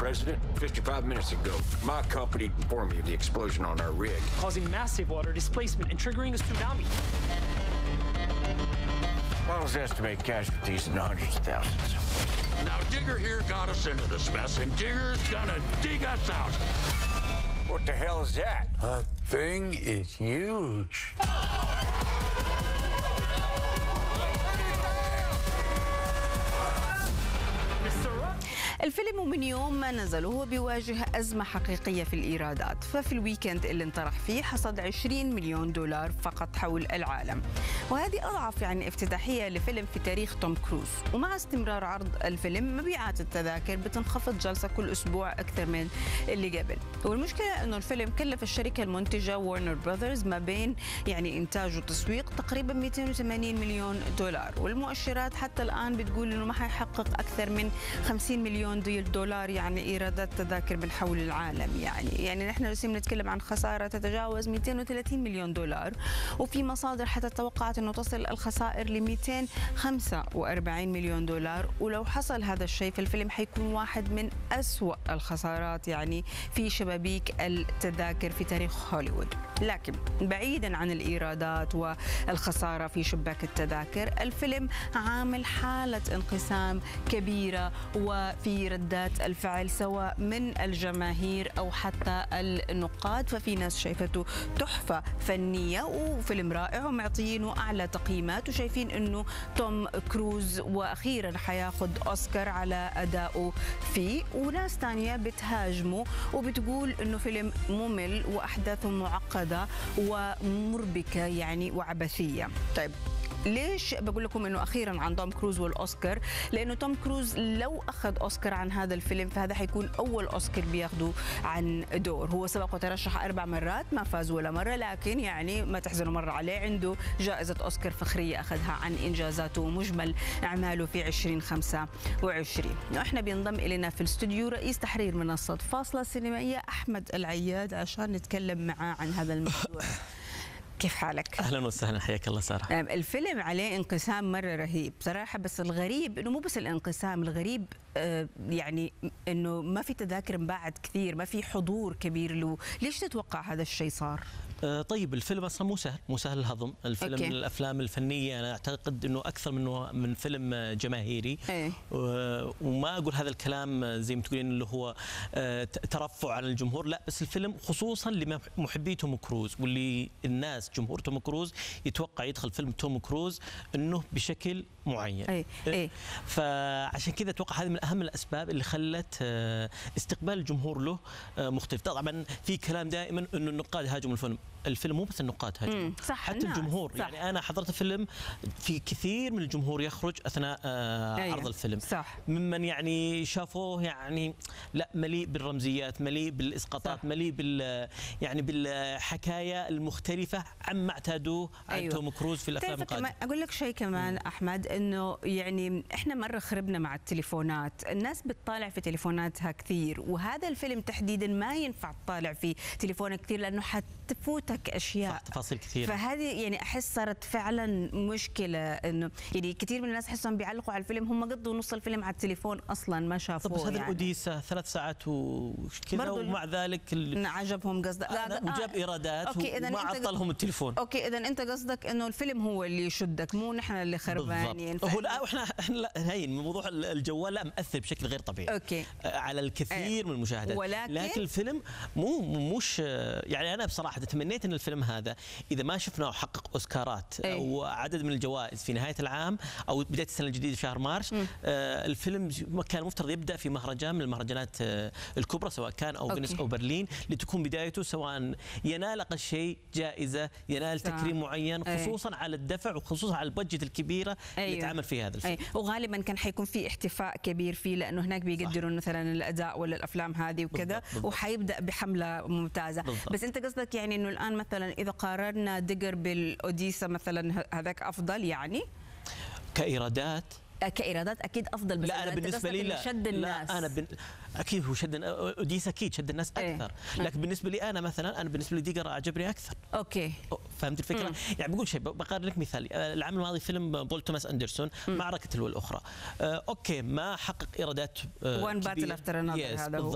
President, 55 minutes ago, my company informed me of the explosion on our rig, causing massive water displacement and triggering a tsunami. Models estimate casualties in the hundreds of thousands. Now, Digger here got us into this mess, and Digger's gonna dig us out. What the hell is that? That thing is huge. الفيلم من يوم ما نزل وهو بيواجه أزمة حقيقية في الإيرادات، ففي الويكند اللي انطرح فيه حصد 20 مليون دولار فقط حول العالم، وهذه أضعف يعني افتتاحية لفيلم في تاريخ توم كروز. ومع استمرار عرض الفيلم مبيعات التذاكر بتنخفض جلسة كل أسبوع أكثر من اللي قبل. والمشكلة أنه الفيلم كلف الشركة المنتجة وارنر براذرز ما بين يعني إنتاج وتسويق تقريبا 280 مليون دولار، والمؤشرات حتى الآن بتقول أنه ما حيحقق أكثر من 50 مليون دولار يعني إيرادات تذاكر من حول العالم. يعني نحن لسه نتكلم عن خسارة تتجاوز 230 مليون دولار، وفي مصادر حتى توقعت أنه تصل الخسائر ل 245 مليون دولار، ولو حصل هذا الشيء فالفيلم حيكون واحد من أسوأ الخسارات يعني في شبابيك التذاكر في تاريخ هوليوود. لكن بعيدا عن الإيرادات والخسارة في شباك التذاكر، الفيلم عامل حالة انقسام كبيرة وفي ردات الفعل سواء من الجماهير أو حتى النقاد. ففي ناس شايفته تحفة فنية وفيلم رائع ومعطيينه أعلى تقييمات وشايفين أنه توم كروز وأخيرا حياخد أوسكار على أدائه فيه، وناس تانية بتهاجمه وبتقول أنه فيلم ممل وأحداثه معقدة ومربكة يعني وعبثية. طيب ليش بقول لكم انه اخيرا عن توم كروز والاوسكار؟ لانه توم كروز لو اخذ اوسكار عن هذا الفيلم فهذا حيكون اول اوسكار بياخذه عن دور. هو سبق وترشح 4 مرات ما فاز ولا مره، لكن يعني ما تحزنوا مره عليه، عنده جائزه اوسكار فخريه اخذها عن انجازاته ومجمل اعماله في 2025. واحنا بينضم الينا في الاستوديو رئيس تحرير منصه فاصله سينمائيه احمد العياد عشان نتكلم معاه عن هذا الموضوع. كيف حالك؟ اهلا وسهلا، حياك الله ساره. الفيلم عليه انقسام مره رهيب صراحه، بس الغريب انه مو بس الانقسام، الغريب يعني انه ما في تذاكر انباعت كثير، ما في حضور كبير له. ليش تتوقع هذا الشيء صار؟ طيب الفيلم اصلا مو سهل الهضم، الفيلم أوكي. من الافلام الفنيه انا اعتقد انه اكثر من فيلم جماهيري. وما اقول هذا الكلام زي ما تقولين اللي هو ترفع على الجمهور، لا، بس الفيلم خصوصا لمحبي توم كروز واللي الناس جمهور توم كروز يتوقع يدخل فيلم توم كروز انه بشكل معين. فعشان كذا اتوقع هذه من اهم الاسباب اللي خلت استقبال الجمهور له مختلف. طبعا في كلام دائما انه النقاد هاجموا الفيلم مو بس النقاد هاجموا، حتى الجمهور. صح. يعني انا حضرت فيلم في كثير من الجمهور يخرج اثناء عرض الفيلم. صح. ممن يعني شافوه يعني لا مليء بالرمزيات، مليء بالاسقاطات، مليء يعني بالحكايه المختلفه عما اعتادوه عن توم كروز في الافلام القادمه. اقول لك شيء كمان احمد، انه يعني احنا مره خربنا مع التليفونات، الناس بتطالع في تليفوناتها كثير، وهذا الفيلم تحديدا ما ينفع تطالع في تليفونك كثير لانه حتفوتك اشياء، تفاصيل كثيره. فهذه يعني احس صارت فعلا مشكله، انه يعني كثير من الناس احسهم بيعلقوا على الفيلم هم قضوا نص الفيلم على التليفون اصلا ما شافوه. طب بس هذا الاوديسا 3 ساعات وكذا ومع ذلك عجبهم قصدك وجاب ايرادات وما عطلهم التليفون. اوكي اذا انت قصدك انه الفيلم هو اللي يشدك مو نحن اللي خربانين. هو لا احنا هين موضوع الجوال لا مؤثر بشكل غير طبيعي. اوكي. على الكثير من المشاهدات، لكن الفيلم مش يعني انا بصراحه تمنيت ان الفيلم هذا اذا ما شفناه حقق اوسكارات او عدد من الجوائز في نهايه العام او بدايه السنه الجديده في شهر مارس. الفيلم كان مفترض يبدا في مهرجان من المهرجانات الكبرى سواء كان او فينيس او برلين، لتكون بدايته سواء ينال اقل شيء جائزه، ينال تكريم معين، خصوصا على الدفع وخصوصا على البادجت الكبيره اللي يتعامل فيها هذا الفيلم. وغالبا كان حيكون في احتفاء كبير فيه لانه هناك بيقدروا مثلا الاداء ولا الافلام هذه وكذا، وحيبدا بحمله ممتازه. بس انت قصدك يعني انه الان مثلا اذا قارنا ديجر بالاوديسا مثلا هذاك افضل يعني كايرادات اكيد افضل، بس لا انا بالنسبه لي لا شد الناس. لا انا اكيد هو شد اوديسا، اكيد شد الناس اكثر. لكن بالنسبه لي انا مثلا بالنسبه لي ديجر عجبني اكثر. اوكي فهمت الفكره؟ يعني بقول شيء بقارن لك مثال. العام الماضي فيلم بول توماس اندرسون معركه تلو الاخرى، اوكي ما حقق ايرادات وان باتل افتر انذر، هذا هو